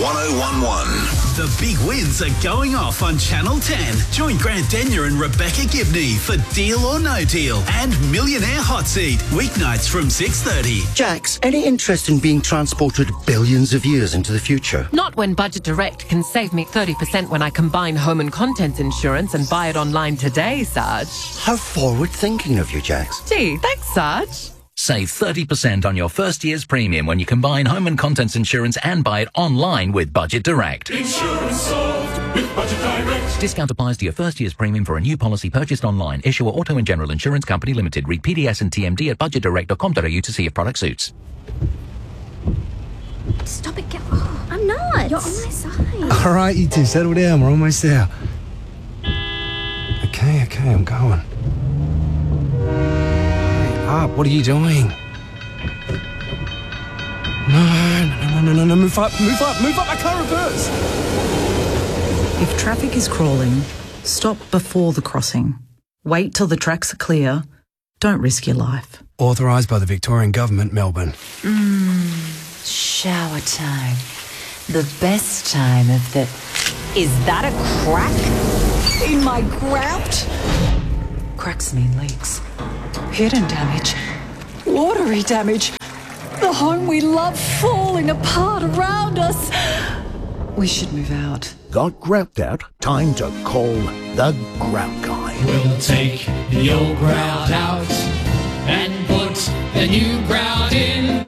1011. The big wins are going off on Channel 10. Join Grant Denyer and Rebecca Gibney for Deal or No Deal and Millionaire Hot Seat, weeknights from 6:30. Jax, any interest in being transported billions of years into the future? Not when Budget Direct can save me 30% when I combine home and contents insurance and buy it online today, Sarge. How forward-thinking of you, Jax. Gee, thanks, Sarge. Save 30% on your first year's premium when you combine home and contents insurance and buy it online with Budget Direct. Insurance solved with Budget Direct. Discount applies to your first year's premium for a new policy purchased online. Issuer Auto and General Insurance Company Limited. Read PDS and TMD at budgetdirect.com.au to see if product suits. Stop it, I'm not. You're on my side. All right, you two, settle down. We're almost there. Okay, I'm going. Up, what are you doing? No, move up, I can't reverse. If traffic is crawling, stop before the crossing. Wait till the tracks are clear. Don't risk your life. Authorised by the Victorian Government, Melbourne. Shower time. The best time of the... Is that a crack in my grout? Cracks mean leaks. Hidden damage. Watery damage. The home we love falling apart around us. We should move out. Got grout out? Time to call the Grout Guy. We'll take the old grout out and put the new grout in.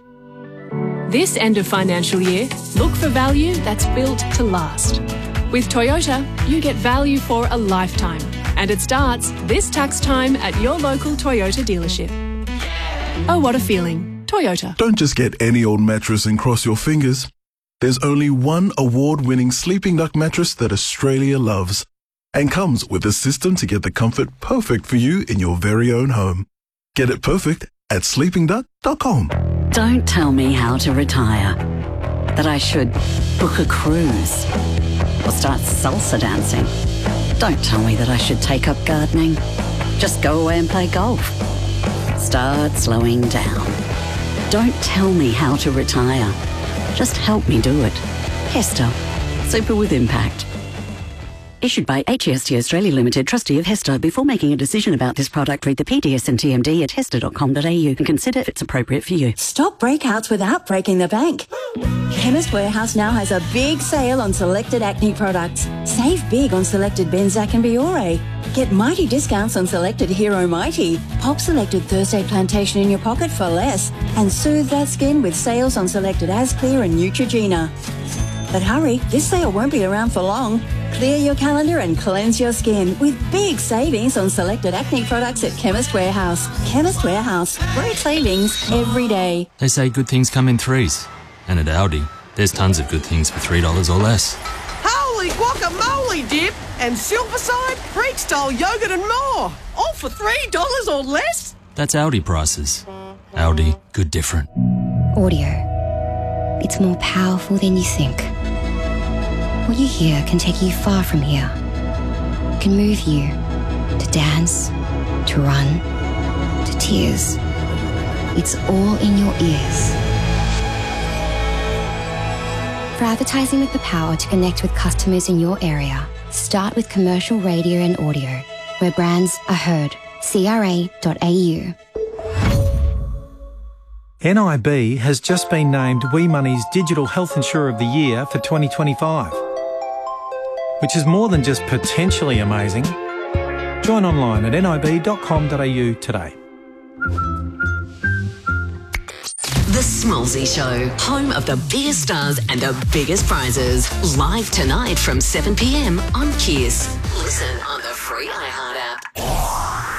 This end of financial year, look for value that's built to last. With Toyota, you get value for a lifetime. And it starts this tax time at your local Toyota dealership. Oh, what a feeling. Toyota. Don't just get any old mattress and cross your fingers. There's only one award-winning Sleeping Duck mattress that Australia loves and comes with a system to get the comfort perfect for you in your very own home. Get it perfect at sleepingduck.com. Don't tell me how to retire. That I should book a cruise or start salsa dancing. Don't tell me that I should take up gardening. Just go away and play golf. Start slowing down. Don't tell me how to retire. Just help me do it. Hester. Super with impact. Issued by HEST Australia Limited, trustee of Hester. Before making a decision about this product, read the PDS and TMD at hester.com.au and consider if it's appropriate for you. Stop breakouts without breaking the bank. Chemist Warehouse now has a big sale on selected acne products. Save big on selected Benzac and Biore. Get mighty discounts on selected Hero Mighty. Pop selected Thursday Plantation in your pocket for less. And soothe that skin with sales on selected Asclear and Neutrogena. But hurry, this sale won't be around for long. Clear your calendar and cleanse your skin with big savings on selected acne products at Chemist Warehouse. Chemist Warehouse. Great savings every day. They say good things come in threes. And at Aldi, there's tons of good things for $3 or less. Holy guacamole dip and Silverside, Freak-style yogurt and more. All for $3 or less? That's Aldi prices. Aldi, good different. Audio. It's more powerful than you think. What you hear can take you far from here. It can move you to dance, to run, to tears. It's all in your ears. For advertising with the power to connect with customers in your area, start with commercial radio and audio, where brands are heard. CRA.au. NIB has just been named WeMoney's Digital Health Insurer of the Year for 2025, which is more than just potentially amazing. Join online at nib.com.au today. The Smallsy Show, home of the biggest stars and the biggest prizes. Live tonight from 7 p.m. on Kiss. Listen on the free iHeart